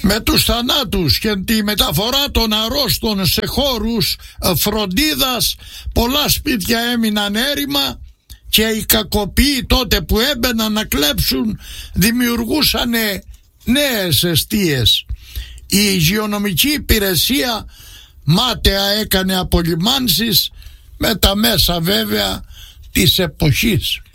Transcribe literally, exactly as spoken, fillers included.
Με τους θανάτους και τη μεταφορά των αρρώστων σε χώρους φροντίδας, πολλά σπίτια έμειναν έρημα και οι κακοποιοί τότε που έμπαιναν να κλέψουν δημιουργούσαν νέες εστίες. Η υγειονομική υπηρεσία μάταια έκανε απολυμάνσεις με τα μέσα βέβαια της εποχής.